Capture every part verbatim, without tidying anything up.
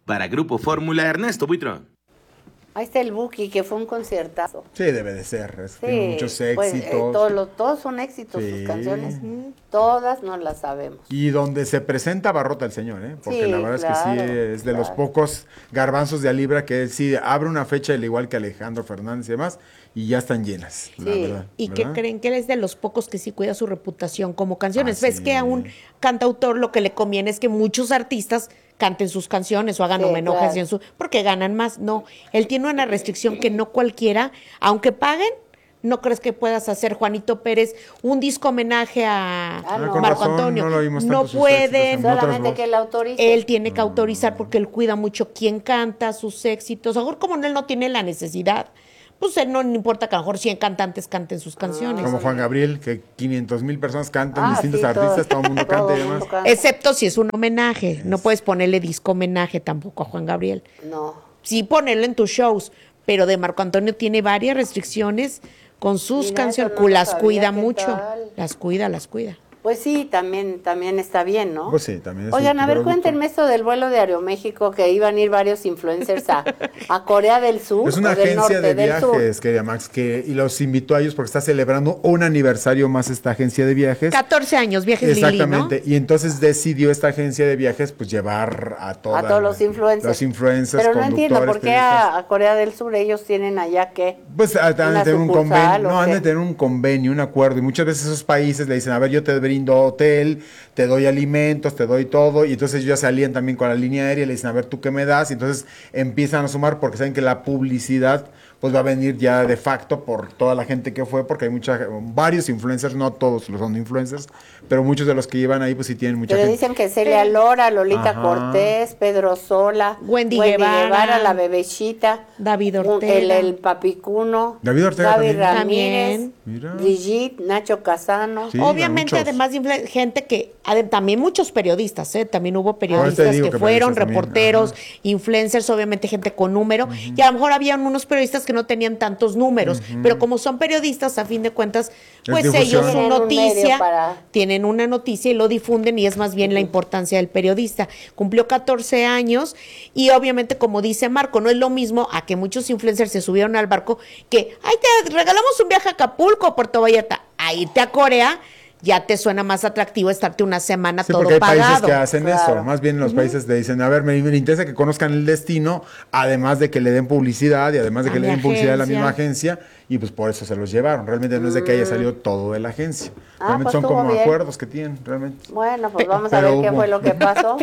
Para Grupo Fórmula, Ernesto Buitrón. Ahí está el Buki, que fue un conciertazo. Sí, debe de ser. Es Sí, tiene muchos éxitos. Pues, eh, todos, los, todos son éxitos, Sí. sus canciones. Todas no las sabemos. Y donde se presenta abarrota el señor, ¿eh? Porque Sí, la verdad claro, es que sí, es de claro. los pocos garbanzos de a libra que sí abre una fecha, al igual que Alejandro Fernández y demás, y ya están llenas, la Sí. verdad. ¿Y ¿verdad? qué creen? Que él es de los pocos que sí cuida su reputación como canciones. Ah, ¿Ves sí. que a un cantautor lo que le conviene es que muchos artistas canten sus canciones o hagan Sí, homenajes claro. en su, porque ganan más? No, él tiene una restricción que no cualquiera, aunque paguen, ¿no crees que puedas hacer, Juanito Pérez, un disco homenaje a Ah, no. Con Marco razón, Antonio? no lo oímos No tanto sus pueden. éxitos en otras Solamente voces. que él autorice. Él tiene que autorizar porque él cuida mucho quién canta, sus éxitos. A lo mejor como él no tiene la necesidad, pues él no le importa que a lo mejor cien cantantes canten sus canciones. Como Juan Gabriel, que quinientos mil personas cantan, Ah, distintos sí, artistas, todo el mundo todo canta y el demás. mundo canta. Excepto si es un homenaje. No puedes ponerle disco homenaje tampoco a Juan Gabriel. No. Sí ponerlo en tus shows, pero de Marco Antonio tiene varias restricciones con sus Mira, canciones. eso no lo las sabía, cuida ¿qué mucho. tal? Las cuida, las cuida. Pues sí, también, también está bien, ¿no? Pues sí, también es Oigan, un a ver, producto. cuéntenme esto del vuelo de Aeroméxico, que iban a ir varios influencers a, a Corea del Sur. Es una o del agencia norte, de del sur. viajes, querida Max, que, y los invitó a ellos porque está celebrando un aniversario más esta agencia de viajes. catorce años, viajes Lili, ¿no? Exactamente, y entonces decidió esta agencia de viajes pues llevar a, toda, A todos los influencers. los influencers, Pero no entiendo por qué periodistas. a, a Corea del Sur ellos tienen allá que... Pues han de una tener un sucursal, convenio, ¿o no, han qué? de tener un convenio, un acuerdo, y muchas veces esos países le dicen, a ver, yo te brindo hotel, te doy alimentos, te doy todo, y entonces ellos ya salían también con la línea aérea y le dicen, a ver, ¿tú qué me das? Y entonces empiezan a sumar porque saben que la publicidad pues va a venir ya de facto por toda la gente que fue, porque hay mucha, varios influencers, no todos los son influencers, pero muchos de los que llevan ahí pues sí tienen mucha Pero gente. dicen que Celia Lora, Lolita Ajá. Cortés, Pedro Sola, Wendy Guevara, la Bebechita, David un- Ortega. el, el Papicuno, David Ortega Gaby también. Ramírez, También. Mira. Brigitte, Nacho Casano. Sí, Obviamente, muchos. además de influ- gente que, ade- también muchos periodistas, ¿eh? También hubo periodistas Ahorita digo que que fueron, periodistas también, reporteros, ajá. influencers, obviamente gente con número, y a lo mejor habían unos periodistas que no tenían tantos números, pero como son periodistas, a fin de cuentas, pues difusión. ellos su Tienen un medio noticia, para- tienen una noticia y lo difunden, y es más bien la importancia del periodista. Cumplió catorce años, y obviamente, como dice Marco, no es lo mismo a que muchos influencers se subieron al barco que, ay, te regalamos un viaje a Acapulco, a Puerto Vallarta, a irte a Corea. Ya te suena más atractivo estarte una semana Sí, todo porque hay pagado. países que hacen Claro. eso. Más bien los países le dicen, a ver, me, me interesa que conozcan el destino, además de que le den publicidad y además de A que le mi den publicidad a la agencia. misma agencia, y pues por eso se los llevaron. Realmente no es de que haya salido todo de la agencia. Ah, Realmente pues son estuvo como bien. acuerdos que tienen, realmente. Bueno, pues vamos a pero ver qué hubo. fue lo que pasó.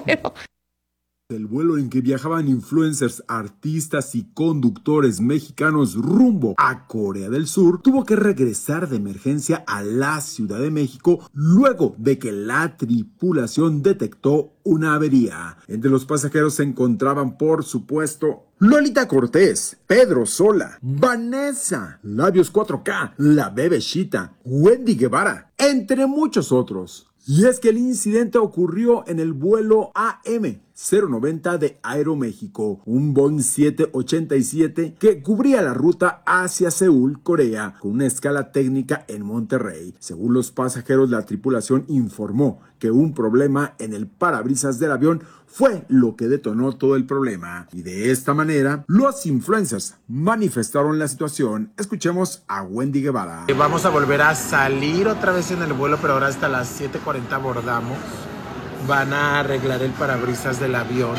El vuelo en que viajaban influencers, artistas y conductores mexicanos rumbo a Corea del Sur tuvo que regresar de emergencia a la Ciudad de México luego de que la tripulación detectó una avería. Entre los pasajeros se encontraban, por supuesto, Lolita Cortés, Pedro Sola, Vanessa, Labios cuatro K, La Bebechita, Wendy Guevara, entre muchos otros. Y es que el incidente ocurrió en el vuelo A M cero noventa de Aeroméxico, un Boeing siete ochenta y siete que cubría la ruta hacia Seúl, Corea, con una escala técnica en Monterrey. Según los pasajeros, la tripulación informó que un problema en el parabrisas del avión fue lo que detonó todo el problema. Y de esta manera, los influencers manifestaron la situación. Escuchemos a Wendy Guevara. Vamos a volver a salir otra vez en el vuelo, pero ahora hasta las siete cuarenta abordamos. Van a arreglar el parabrisas del avión,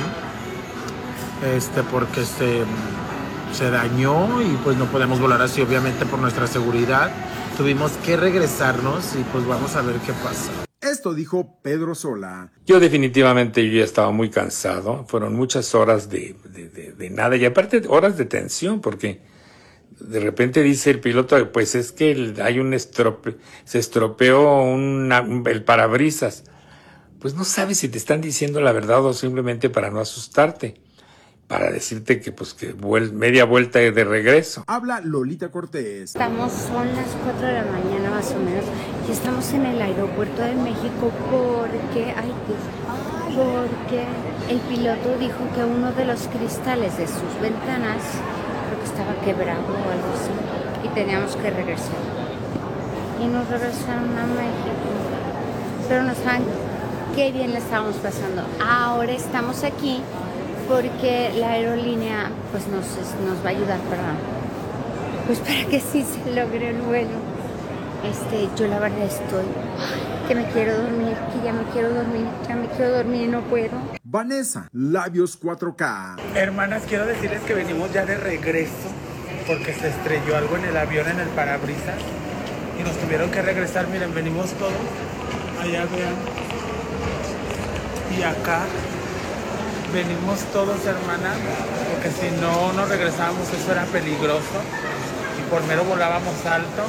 este, porque se, se dañó y pues no podemos volar así, obviamente por nuestra seguridad. Tuvimos que regresarnos y pues vamos a ver qué pasa. Esto dijo Pedro Sola. Yo definitivamente yo ya estaba muy cansado, fueron muchas horas de, de, de, de nada y aparte horas de tensión porque de repente dice el piloto, pues es que el, hay un estrope, se estropeó una, el parabrisas. Pues no sabes si te están diciendo la verdad o simplemente para no asustarte, para decirte que pues que vuel, media vuelta de regreso. Habla Lolita Cortés. Estamos, son las cuatro de la mañana más o menos, y estamos en el aeropuerto de México porque, ay, Dios, porque el piloto dijo que uno de los cristales de sus ventanas creo que estaba quebrado o algo así, y teníamos que regresar. Y nos regresaron a México, pero nos saben qué bien la estábamos pasando. Ahora estamos aquí porque la aerolínea pues nos, nos va a ayudar para, pues para que sí se logre el vuelo. Este, yo la verdad estoy, que me quiero dormir, que ya me quiero dormir, ya me quiero dormir y no puedo. Vanessa, Labios cuatro K. Hermanas, quiero decirles que venimos ya de regreso porque se estrelló algo en el avión, en el parabrisas, y nos tuvieron que regresar. Miren, venimos todos, allá vean, y acá venimos todos, hermanas, porque si no nos regresábamos eso era peligroso y por mero volábamos alto.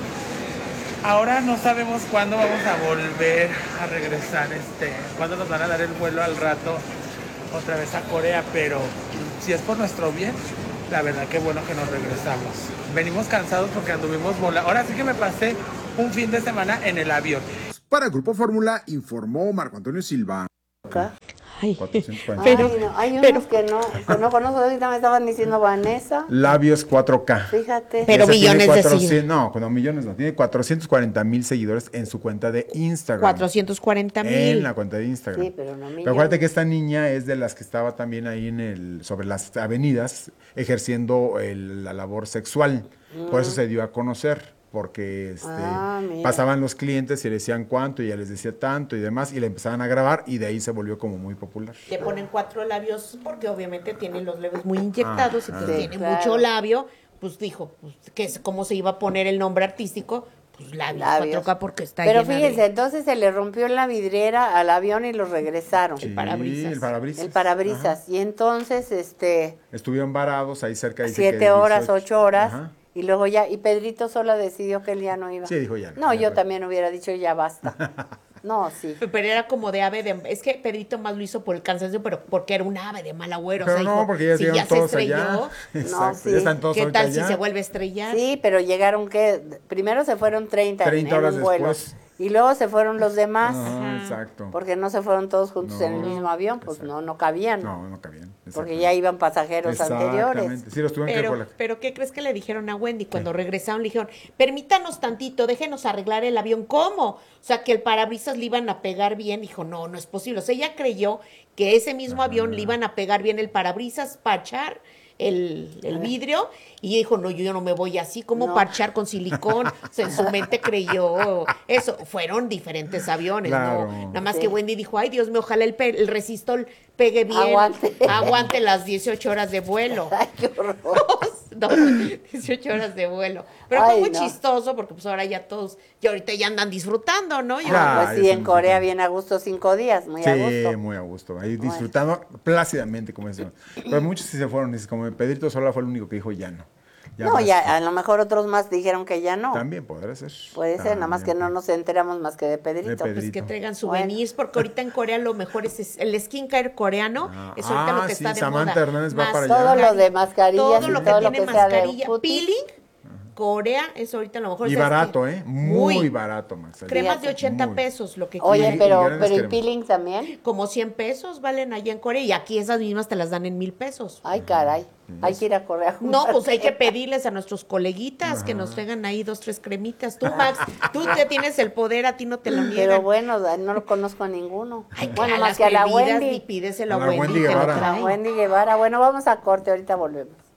Ahora no sabemos cuándo vamos a volver a regresar, este, cuándo nos van a dar el vuelo al rato otra vez a Corea, pero si es por nuestro bien, la verdad que bueno que nos regresamos. Venimos cansados porque anduvimos volando. Ahora sí que me pasé un fin de semana en el avión. Para Grupo Fórmula informó Marco Antonio Silva. Acá. Ay, cuatrocientos cuarenta. pero, Ay, no, hay unos pero- que no, que no conozco. Ahorita me estaban diciendo Vanessa. Labios cuatro K. Fíjate. Pero Esa tiene millones de cuatrocientos seguidores. No, no, millones no. Tiene cuatrocientos cuarenta mil seguidores en su cuenta de Instagram. cuatrocientos cuarenta mil. En la cuenta de Instagram. Sí, pero no millones. acuérdate que esta niña es de las que estaba también ahí en el, sobre las avenidas ejerciendo el- la labor sexual. Por eso se dio a conocer, porque este, Ah, mira. pasaban los clientes y le decían cuánto y ella les decía tanto y demás y le empezaban a grabar y de ahí se volvió como muy popular. Le ponen cuatro labios porque obviamente tiene los labios muy inyectados, Ah, entonces ah. tiene Claro. mucho labio. Pues dijo, pues, que es, ¿cómo se iba a poner el nombre artístico? Pues labios, Labios. cuatro K porque está Pero llena fíjense, de- entonces se le rompió la vidriera al avión y lo regresaron. Sí, parabrisas. el parabrisas. El parabrisas. Y entonces, este, Ajá. Estuvieron varados ahí cerca de siete horas, ocho horas. Ajá. Y luego ya, y Pedrito sola decidió que él ya no iba. Sí, dijo ya no, No, ya yo fue. también hubiera dicho ya basta. No, sí. Pero era como de ave de... Es que Pedrito más lo hizo por el cansancio, pero porque era un ave de mal agüero. Pero o sea, no, dijo, porque ya si llegaron ya se todos estrelló, allá. Exacto, sí. ya están todos ¿qué ahorita tal si allá. se vuelve a estrellar? Sí, pero llegaron que primero se fueron treinta, en- treinta en, horas un vuelo. después. Y luego se fueron los demás. Ajá, exacto. Porque no se fueron todos juntos No, en el mismo avión, pues exacto. no, no cabían. No, no cabían. Porque exactamente. ya iban pasajeros anteriores. Exactamente. Sí, los tuvieron que Pero, colar. pero ¿qué crees que le dijeron a Wendy? Cuando regresaron le dijeron, permítanos tantito, déjenos arreglar el avión. ¿Cómo? O sea, que el parabrisas le iban a pegar bien. Dijo, no, no es posible. O sea, ella creyó que ese mismo avión le iban a pegar bien el parabrisas, parchar el, el vidrio. Y dijo, no, yo no me voy así, como No. parchar con silicón. O sea, en su mente creyó eso. Fueron diferentes aviones, Claro. ¿no? Nada más Sí. que Wendy dijo, ay, Dios mío, ojalá el, pe- el resistor pegue bien. Aguante. Aguante las dieciocho horas de vuelo. Ay, qué horror. No, dieciocho horas de vuelo. Pero Ay, fue muy no. chistoso porque pues ahora ya todos, ya ahorita ya andan disfrutando, ¿no? Ya- Ya. Pues sí, eso en no Corea sé. viene a gusto cinco días, muy a Sí, gusto. muy a gusto. Ahí disfrutando plácidamente, como eso. Pero muchos sí se fueron. Dice, como Pedrito Sola fue el único que dijo ya no. Ya No, basta. ya, a lo mejor otros más dijeron que ya no. También podrá ser. Puede ser, nada más que También. no nos enteramos más que de Pedrito. De Pedrito. Pues que traigan Bueno. souvenirs, porque ahorita en Corea lo mejor es, es el skincare coreano, Ah, es ahorita ah, lo que sí, está de Samantha moda. Hernández va Mas- para Todo allá. lo de mascarillas todo y lo que todo lo tiene que sea de mascarilla, putis. peeling, Corea es ahorita lo mejor. Y o sea, es barato, que- ¿eh? Muy Uy, barato, Max. Cremas de Fíjate. ochenta Muy. pesos, lo que Oye, quieren. Y- y pero, grandes pero el cremas. peeling también. Como cien pesos valen allá en Corea y aquí esas mismas te las dan en mil pesos. Ay, caray. Hay que ir a Corea. a No, comprar pues hay que cremas. pedirles a nuestros coleguitas que nos traigan ahí dos, tres cremitas. Tú, Max, tú ya tienes el poder, a ti no te lo niegan. Pero bueno, no lo conozco a ninguno. Ay, que bueno, a más las que a la bebidas Wendy. ni pídeselo a A la Wendy, Wendy que lo Guevara. A trae. Wendy Guevara. Bueno, vamos a corte, ahorita volvemos.